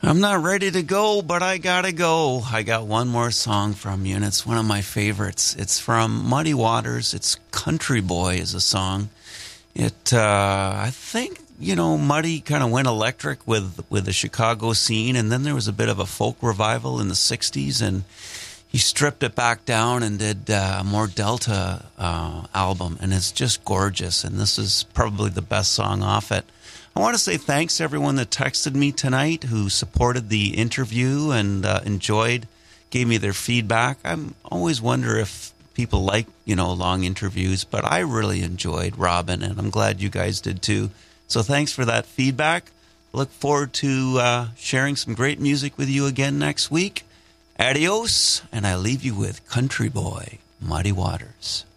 I'm not ready to go, but I gotta go. I got one more song from you, and it's one of my favorites. It's from Muddy Waters. It's Country Boy is a song. I think, Muddy kind of went electric with the Chicago scene, and then there was a bit of a folk revival in the 60s, and he stripped it back down and did a more Delta album, and it's just gorgeous, and this is probably the best song off it. I want to say thanks to everyone that texted me tonight who supported the interview and gave me their feedback. I always wonder if people like, long interviews, but I really enjoyed Robin, and I'm glad you guys did too. So thanks for that feedback. Look forward to sharing some great music with you again next week. Adios, and I leave you with Country Boy, Muddy Waters.